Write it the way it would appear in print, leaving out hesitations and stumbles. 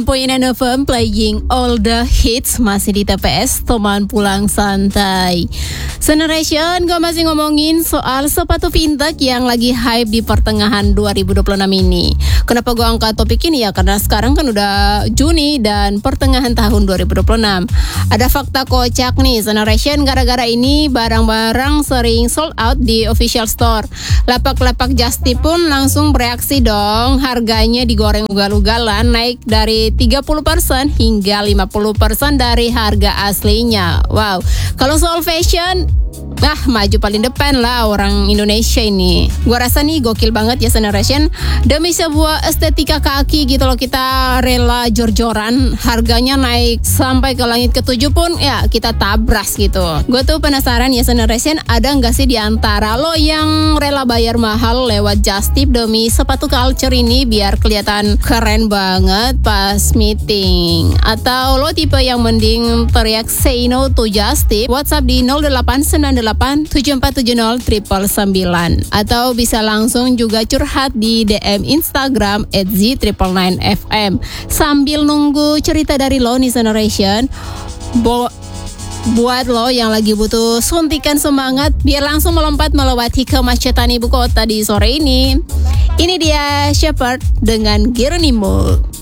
Point FM playing all the hits masih di TPS teman pulang santai. Generation, gue masih ngomongin soal sepatu vintage yang lagi hype di pertengahan 2026 ini. Kenapa gue angkat topik ini ya? Karena sekarang kan udah Juni dan pertengahan tahun 2026. Ada fakta kocak nih Generation, gara-gara ini barang-barang sering sold out di official store. Lapak-lapak Justip pun langsung bereaksi dong. Harganya digoreng ugal-ugalan, naik dari 30% hingga 50% dari harga aslinya. Wow, kalau soal fashion, maju paling depan lah orang Indonesia ini. Gua rasa nih gokil banget ya Generation. Demi sebuah estetika kaki gitu loh, kita rela jor-joran. Harganya naik sampai ke langit ke-7 pun ya kita tabras gitu. Gue tuh penasaran ya Generation, ada nggak sih di antara lo yang rela bayar mahal lewat Justip demi sepatu culture ini biar kelihatan keren banget pas meeting? Atau lo tipe yang mending teriak say no to Justip? WhatsApp di 089874709999. Atau bisa langsung juga curhat di DM Instagram @z999fm. Sambil nunggu cerita dari lo nih Generation, buat lo yang lagi butuh suntikan semangat biar langsung melompat melewati kemacetan ibu kota di sore ini dia Shepherd dengan Geronimo.